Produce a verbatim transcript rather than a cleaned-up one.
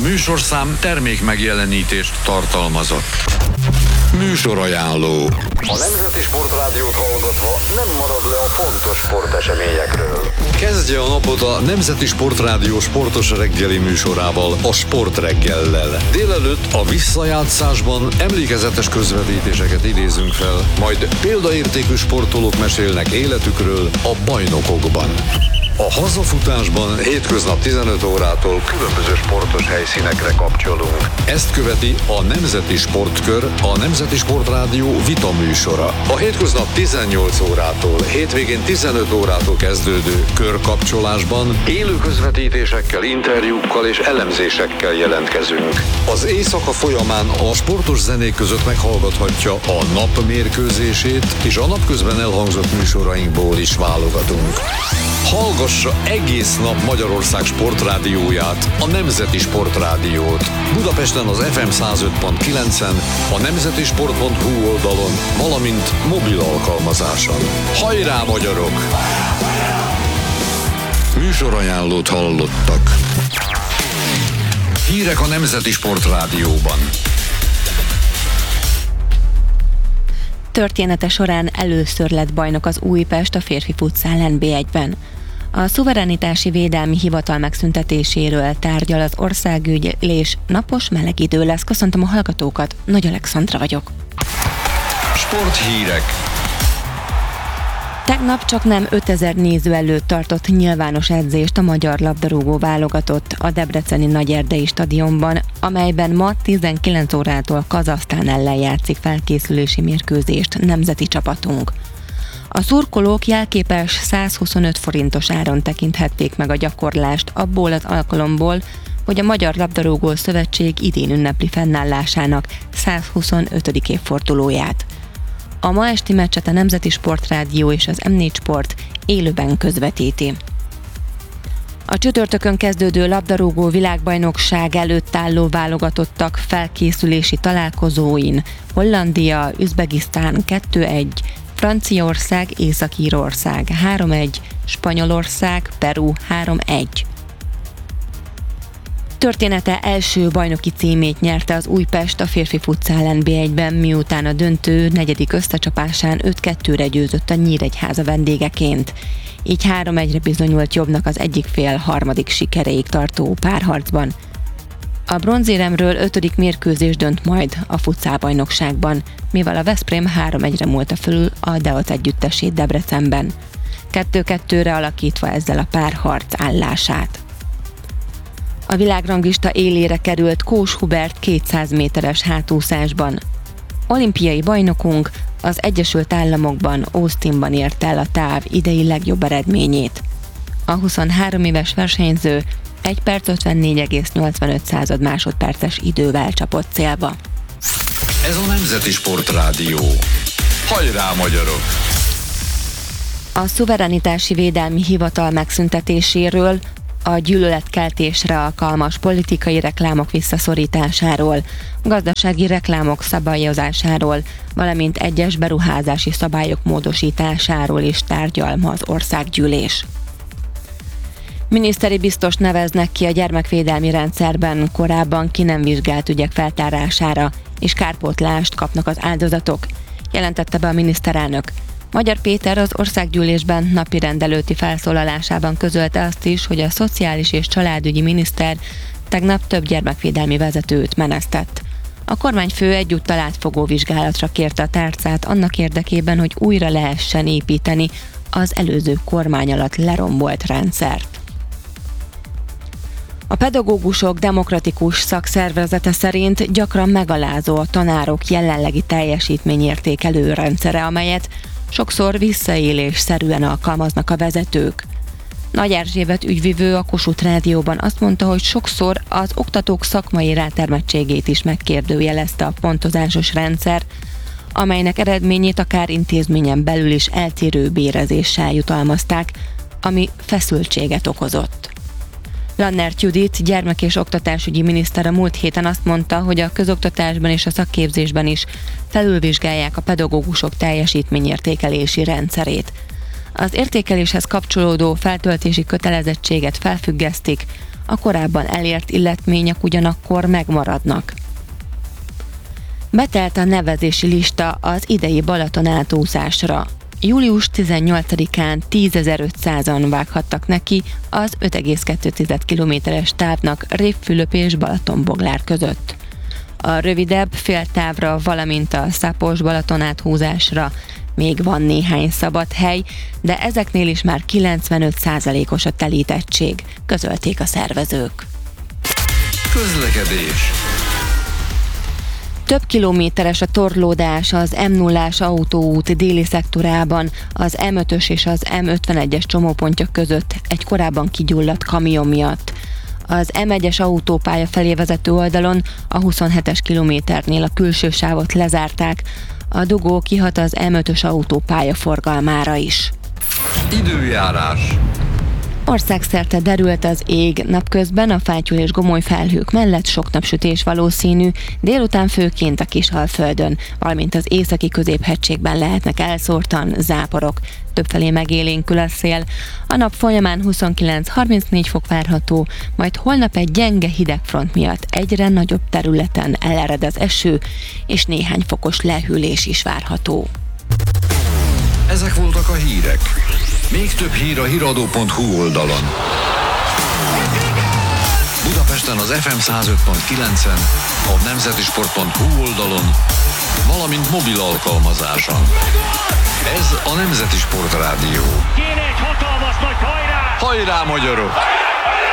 műsorszám termék megjelenítést tartalmazott. Műsorajánló. A Nemzeti Sportrádiót hallgatva nem marad le a fontos sporteseményekről. Kezdje a napot a Nemzeti Sportrádió sportos reggeli műsorával, a Sportreggellel. Délelőtt a visszajátszásban emlékezetes közvetítéseket idézünk fel, majd példaértékű sportolók mesélnek életükről a bajnokokban. A hazafutásban hétköznap tizenöt órától különböző sportos helyszínekre kapcsolunk. Ezt követi a Nemzeti Sportkör, a Nemzeti Sportrádió vita műsora. A hétköznap tizennyolc órától, hétvégén tizenöt órától kezdődő körkapcsolásban élő közvetítésekkel, interjúkkal és elemzésekkel jelentkezünk. Az éjszaka folyamán a sportos zenék között meghallgathatja a nap mérkőzését, és a napközben elhangzott műsorainkból is válogatunk. Hallgassa egész nap Magyarország sportrádióját, a Nemzeti Sportrádiót. Budapesten az ef em száz öt pont kilencen, a nemzetisport pont hu oldalon, valamint mobil alkalmazáson. Hajrá, magyarok! Műsorajánlót hallottak. Hírek a Nemzeti Sportrádióban. Története során először lett bajnok az Újpest a férfi futszál en bé egyben. A szuverenitási védelmi hivatal megszüntetéséről tárgyal az országgyűlés, napos meleg idő lesz. Köszöntöm a hallgatókat, Nagy Alexandra vagyok. Sporthírek. Tegnap csak nem ötezer néző előtt tartott nyilvános edzést a magyar labdarúgó válogatott a debreceni Nagyerdei stadionban, amelyben ma tizenkilenc órától Kazahsztán ellen játszik felkészülési mérkőzést nemzeti csapatunk. A szurkolók jelképes százhuszonöt forintos áron tekinthették meg a gyakorlást abból az alkalomból, hogy a Magyar Labdarúgó Szövetség idén ünnepli fennállásának százhuszonötödik évfordulóját. A ma esti meccset a Nemzeti Sportrádió és az em négy Sport élőben közvetíti. A csütörtökön kezdődő labdarúgó világbajnokság előtt álló válogatottak felkészülési találkozóin Hollandia, Üzbegisztán kettő egy, Franciaország, Észak-Írország három egy, Spanyolország, Peru három egy. Története első bajnoki címét nyerte az Újpest a férfi futszál en bé egyben, miután a döntő negyedik összecsapásán öt kettőre győzött a Nyíregyháza vendégeként. Így három egyre bizonyult jobbnak az egyik fél harmadik sikereig tartó párharcban. A bronzéremről ötödik mérkőzés dönt majd a futszálbajnokságban, mivel a Veszprém három egyre múlta fölül a Deosz együttesét Debrecenben, kettő kettőre alakítva ezzel a párharc állását. A világranglista élére került Kós Hubert kétszáz méteres hátúszásban. Olimpiai bajnokunk az Egyesült Államokban, Austinban ért el a táv idei legjobb eredményét. A huszonhárom éves versenyző egy perc ötvennégy egész nyolcvanöt másodperces idővel csapott célba. Ez a Nemzeti Sportrádió. Hajrá, magyarok! A szuverenitási védelmi hivatal megszüntetéséről, a gyűlöletkeltésre alkalmas politikai reklámok visszaszorításáról, gazdasági reklámok szabályozásáról, valamint egyes beruházási szabályok módosításáról is tárgyal ma az országgyűlés. Miniszteri biztost neveznek ki a gyermekvédelmi rendszerben korábban ki nem vizsgált ügyek feltárására, és kárpótlást kapnak az áldozatok, jelentette be a miniszterelnök. Magyar Péter az országgyűlésben napirend előtti felszólalásában közölte azt is, hogy a szociális és családügyi miniszter tegnap több gyermekvédelmi vezetőt menesztett. A kormányfő egyúttal átfogó vizsgálatra kérte a tárcát annak érdekében, hogy újra lehessen építeni az előző kormány alatt lerombolt rendszert. A pedagógusok demokratikus szakszervezete szerint gyakran megalázó a tanárok jelenlegi teljesítményértékelő rendszere, amelyet sokszor visszaélésszerűen alkalmaznak a vezetők. Nagy Erzsébet ügyvivő a Kossuth Rádióban azt mondta, hogy sokszor az oktatók szakmai rátermettségét is megkérdőjelezte a pontozásos rendszer, amelynek eredményét akár intézményen belül is eltérő bérezéssel jutalmazták, ami feszültséget okozott. Lannert Judit, gyermek- és oktatásügyi miniszter a múlt héten azt mondta, hogy a közoktatásban és a szakképzésben is felülvizsgálják a pedagógusok teljesítményértékelési rendszerét. Az értékeléshez kapcsolódó feltöltési kötelezettséget felfüggesztik, a korábban elért illetmények ugyanakkor megmaradnak. Betelt a nevezési lista az idei Balaton átúszásra. július tizennyolcadikán tízezer-ötszázan vághattak neki az öt egész kettő kilométeres távnak Révfülöp és Balatonboglár között. A rövidebb féltávra, valamint a Szapos Balaton áthúzásra még van néhány szabad hely, de ezeknél is már kilencvenöt százalékos a telítettség, közölték a szervezők. Közlekedés. Több kilométeres a torlódás az em nullás autóút déli szektorában, az em ötös és az em ötvenegyes csomópontja között egy korábban kigyulladt kamion miatt. Az em egyes autópálya felé vezető oldalon a huszonhetes kilométernél a külső sávot lezárták, a dugó kihat az em ötös autópálya forgalmára is. Időjárás. Országszerte derült az ég, napközben a fátyol és gomoly felhők mellett sok napsütés valószínű, délután főként a Kisalföldön, valamint az északi középhegységben lehetnek elszórtan záporok. Többfelé megélénkül a szél. A nap folyamán huszonkilenc-harmincnégy fok várható, majd holnap egy gyenge hidegfront miatt egyre nagyobb területen elered az eső, és néhány fokos lehűlés is várható. Ezek voltak a hírek. Még több hír a híradó pont hu oldalon. Budapesten az ef em száz öt pont kilencen, a nemzetisport pont hu oldalon, valamint mobil alkalmazáson. Ez a Nemzeti Sport Rádió. Kéne egy hatalmas nagy hajrá! Hajrá, magyarok!